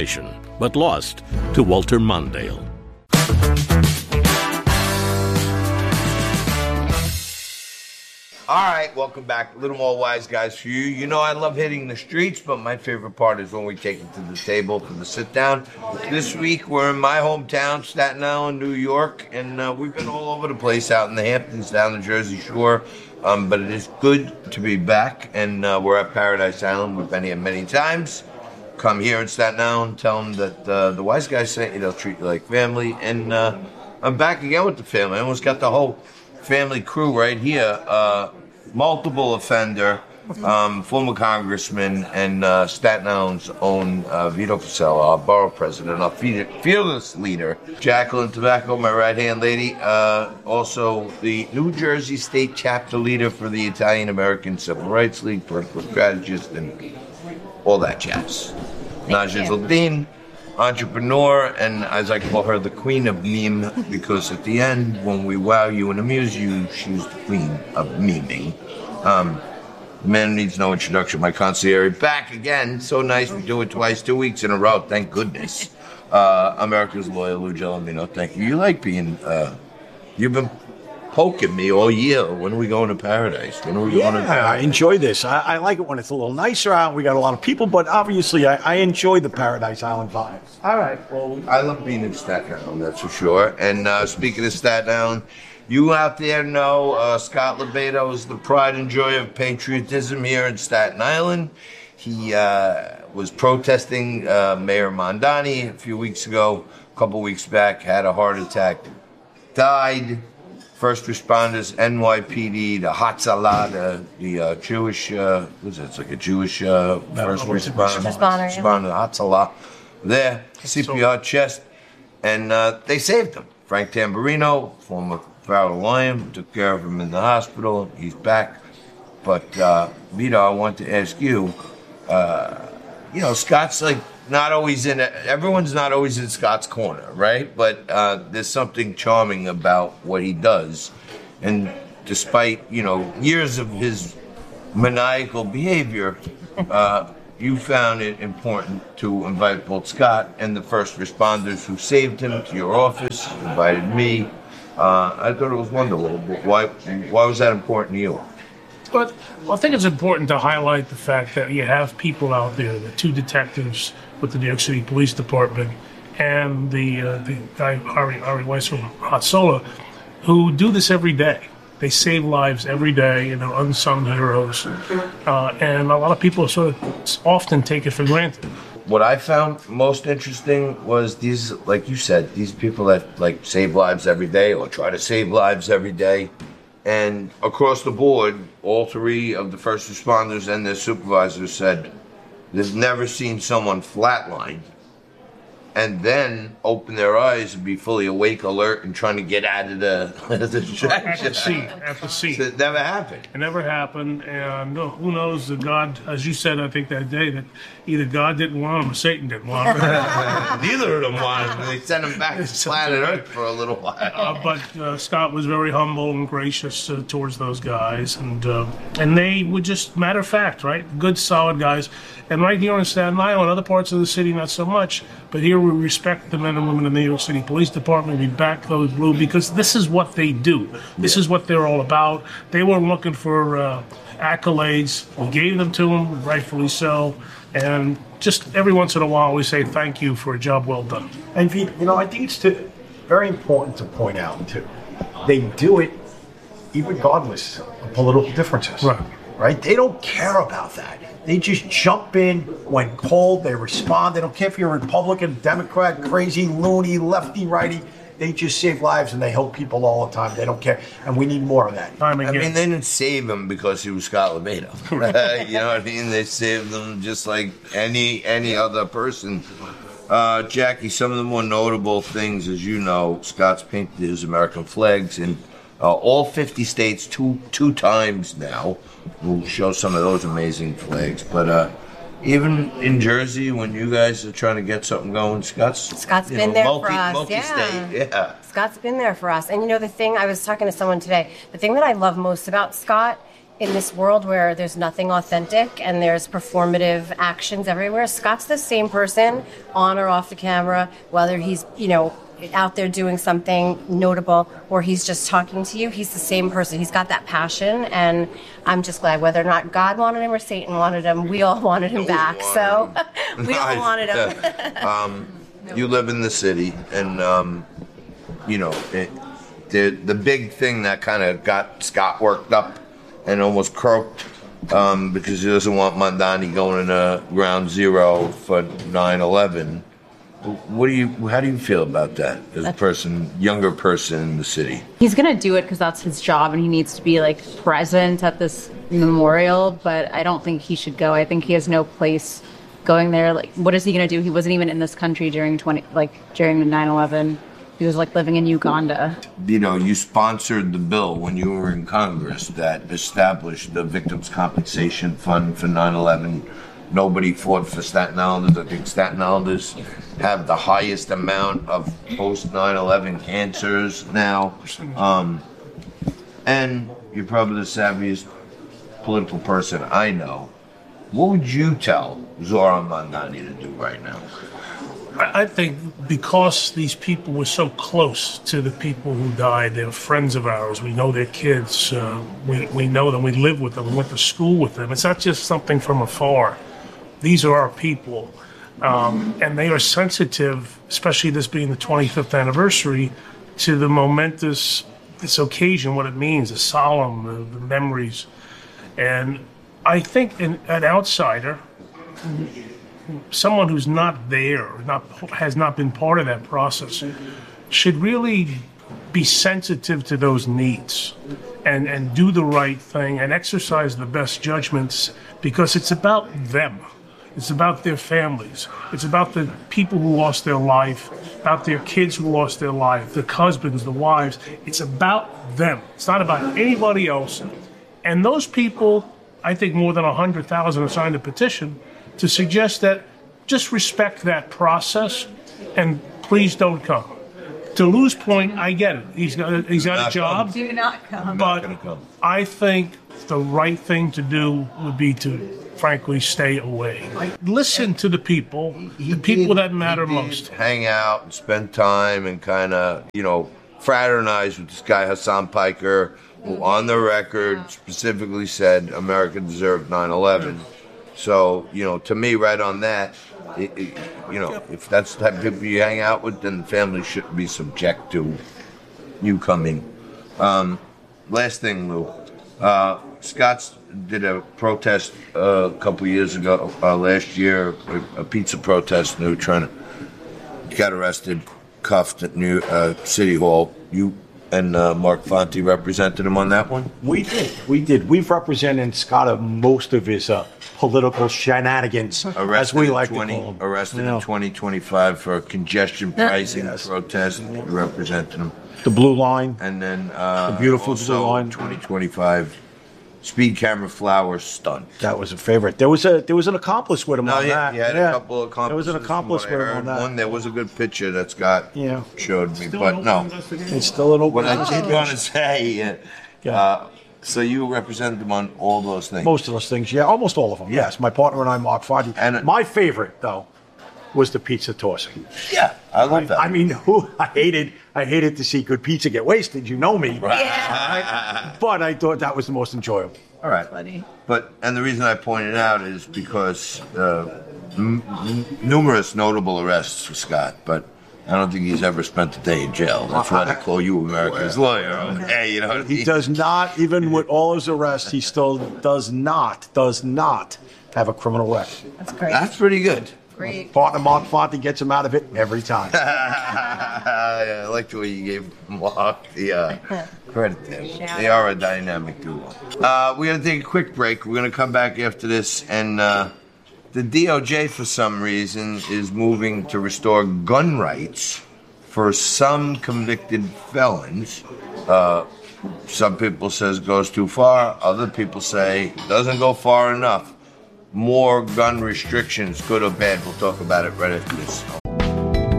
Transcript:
reputation, but lost to Walter Mondale. All right, welcome back. A little more Wise Guys for you. You know I love hitting the streets, but my favorite part is when we take it to the table for the sit-down. This week, we're in my hometown, Staten Island, New York, and we've been all over the place, out in the Hamptons, down the Jersey Shore, but it is good to be back, and we're at Paradise Island. We've been here many times. Come here in Staten Island, tell them that the Wise Guys sent you. They'll treat you like family, and I'm back again with the family. I almost got the whole family crew right here. Multiple offender, former congressman, and Staten Island's own Vito Fossella, our borough president, our fearless leader, Jacqueline Tobacco, my right-hand lady, also the New Jersey State Chapter leader for the Italian-American Civil Rights League, political strategist, and all that jazz. Naja Zildin, entrepreneur, and as I call her, the queen of meme, because at the end, when we wow you and amuse you, she's the queen of memeing. Man needs no introduction. My concierge back again. So nice. We do it twice, 2 weeks in a row. Thank goodness. America's loyal, Lou Gelomino. Thank you. You like being, you've been poking me all year. When are we going to Paradise? When are we going to I enjoy this. I like it when it's a little nicer out. We got a lot of people, but obviously I enjoy the Paradise Island vibes. All right. Well, I love being in Staten Island, that's for sure. And speaking of Staten Island, you out there know Scott LoBaido is the pride and joy of patriotism here in Staten Island. He was protesting Mayor Mondani a few weeks ago, a couple weeks back, had a heart attack, died. First responders, NYPD, the Hatzalah, the Jewish, what's it? It's like a Jewish first responder, the Hatzalah, there, CPR chest, and they saved him. Frank Tamburino, former Farrell Lion, took care of him in the hospital. He's back. But, Vito, I want to ask you, Scott's like not always everyone's not always in Scott's corner, right? But there's something charming about what he does. And despite, years of his maniacal behavior, you found it important to invite both Scott and the first responders who saved him to your office, invited me. I thought it was wonderful. But why was that important to you? But I think it's important to highlight the fact that you have people out there, the two detectives with the New York City Police Department and the guy, Ari Weiss from Hot Solar, who do this every day. They save lives every day, unsung heroes. And a lot of people sort of often take it for granted. What I found most interesting was these, like you said, these people that save lives every day or try to save lives every day. And across the board, all three of the first responders and their supervisors said they've never seen someone flatline and then open their eyes and be fully awake, alert, and trying to get out of the distraction. At the scene. So it never happened. It never happened, and who knows, God, as you said, I think that day, that either God didn't want him or Satan didn't want him. Neither of them wanted him. They sent him back to planet Earth for a little while. But Scott was very humble and gracious towards those guys, and they were just matter of fact, right? Good, solid guys. And right here in Staten Island, other parts of the city, not so much, but here we respect the men and women of the New York City Police Department. We back those blue because this is what they do. This is what they're all about. They weren't looking for accolades. We gave them to them, rightfully so. And just every once in a while we say thank you for a job well done. And I think it's very important to point out, too, they do it regardless of political differences. Right? They don't care about that. They just jump in when called. They respond. They don't care if you're a Republican, Democrat, crazy, loony, lefty, righty. They just save lives and they help people all the time. They don't care. And we need more of that. I mean, they didn't save him because he was Scott LoBaido. You know what I mean? They saved him just like any other person. Jackie, some of the more notable things, as you know, Scott's painted his American flags in all 50 states two times now. We'll show some of those amazing flags. But even in Jersey, when you guys are trying to get something going, Scott's been there for us. Multi-state, Scott's been there for us. And the thing, I was talking to someone today, the thing that I love most about Scott in this world where there's nothing authentic and there's performative actions everywhere, Scott's the same person on or off the camera, whether he's, out there doing something notable or he's just talking to you. He's the same person. He's got that passion, and I'm just glad whether or not God wanted him or Satan wanted him, we all wanted him back. So we all wanted him. You live in the city, and the big thing that kind of got Scott worked up and almost croaked because he doesn't want Mamdani going into ground zero for 9/11. How do you feel about that as a younger person in the city? He's going to do it because that's his job and he needs to be present at this memorial, but I don't think he should go. I think he has no place going there. What is he going to do? He wasn't even in this country during during the 9/11. He was living in Uganda. You sponsored the bill when you were in Congress that established the Victims' Compensation Fund for 9/11. Nobody fought for Staten Islanders. I think Staten Islanders have the highest amount of post 9/11 cancers now. And you're probably the savviest political person I know. What would you tell Zohran Mamdani to do right now? I think because these people were so close to the people who died, they're friends of ours. We know their kids. We know them. We live with them. We went to school with them. It's not just something from afar. These are our people. And they are sensitive, especially this being the 25th anniversary, to the momentous, this occasion, what it means, the solemn, the memories. And I think an outsider, someone who's not there, has not been part of that process, should really be sensitive to those needs and do the right thing and exercise the best judgments, because it's about them. It's about their families. It's about the people who lost their life, about their kids who lost their life, the husbands, the wives. It's about them. It's not about anybody else. And those people, I think more than 100,000 have signed a petition to suggest that just respect that process and please don't come. To Lou's point, I get it. He's got a job. Do not come. But I think the right thing to do would be to, frankly, stay away. Listen to the people that matter most. Hang out and spend time and kind of, fraternize with this guy Hassan Piker, who on the record specifically said America deserved 9/11. So, to me, right on that, if that's the type of people you hang out with, then the family shouldn't be subject to you coming. Last thing, Lou. Scott's did a protest a couple years ago, last year, a pizza protest, and they were got arrested, cuffed at City Hall. You and Mark Fonte represented him on that one? We did. We've represented Scott on most of his political shenanigans, as we like to call them. Arrested in 2025 for a congestion pricing protest. We represented him. The Blue Line. And then the beautiful Blue Line. 2025 speed camera flower stunt. That was a favorite. There was an accomplice with him on that. Yeah, a couple of accomplices. There was an accomplice with him on that. There was a good picture that Scott showed me, Still but no. It's still an open What I did want to say, so you represented him on all those things? Most of those things, yeah. Almost all of them, yes. My partner and I, Mark Fonte. And my favorite, though, was the pizza tossing. Yeah, I love that. I mean, I hated to see good pizza get wasted. You know me. Right. Yeah. But I thought that was the most enjoyable. All right. Funny. And the reason I pointed out is because numerous notable arrests for Scott, but I don't think he's ever spent a day in jail. That's why they call you America's lawyer. Hey, He does not, even with all his arrests, he still does not have a criminal record. That's great. That's pretty good. Great. Partner Mark Fonte gets him out of it every time. I like the way you gave Mark the credit there. They are a dynamic duo. We're going to take a quick break. We're going to come back after this, and the DOJ, for some reason, is moving to restore gun rights for some convicted felons. Some people says goes too far. Other people say doesn't go far enough. More gun restrictions, good or bad. We'll talk about it right after this.